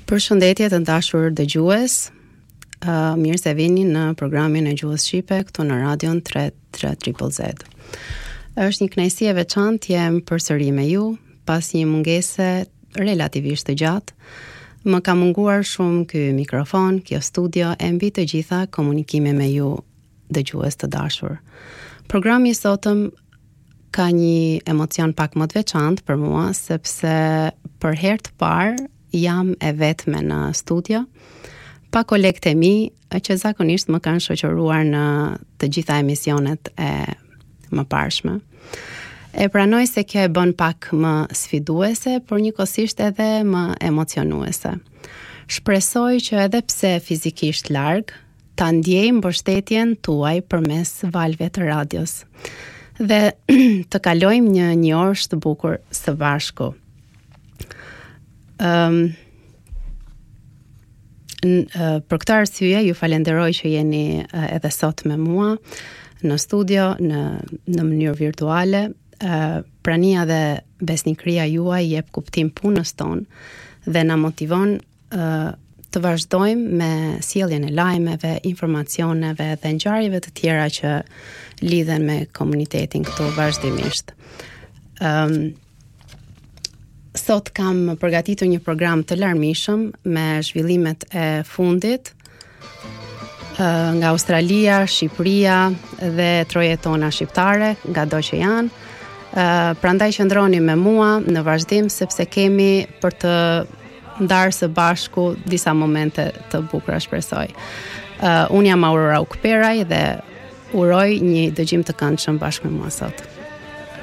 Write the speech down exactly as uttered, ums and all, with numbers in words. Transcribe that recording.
Përshëndetje të dashur dëgjues. Uh, mirë se vini në programin e Gjuhës Shqipe këtu në Radion tre tre Z Z. Është një kënaqësi e veçantë jem përsëri me ju pas një mungese relativisht të gjatë. Më ka munguar shumë ky mikrofon, kjo studio e mbi të gjitha komunikime me ju dëgjues të dashur. Programi i sotëm ka një emocion pak më të veçantë për mua sepse për herë të parë jam e vetme në studio, pa kolegët e mi, që zakonisht më kanë shoqëruar në të gjitha emisionet e mëparshme. E pranoj se kjo e bën pak më sfiduese, por njëkohësisht edhe më emocionuese. Shpresoj që edhe pse fizikisht larg, ta ndjej mbështetjen tuaj përmes valve të radios dhe të kalojmë një një orë të bukur së bashku. Um, n, uh, për këtë arsye ju falenderoj që jeni uh, edhe sot me mua në studio në në mënyrë virtuale. Uh, prania dhe besnikëria juaj jep kuptim punës tonë dhe na motivon uh, të vazhdojmë me sjelljen e lajmeve, informacioneve dhe ngjarjeve të tjera që lidhen me komunitetin këtu vazhdimisht. Um, Sot kam përgatitur një program të larmishëm me zhvillimet e fundit nga Australia, Shqipëria dhe trojet tona shqiptare, ngado që janë. Prandaj qëndroni me mua në vazhdim sepse kemi për të ndarë së bashku disa momente të bukura, shpresoj. Unë jam Aurora Ukperaj dhe uroj një dëgjim të këndshëm bashkë me mua sot.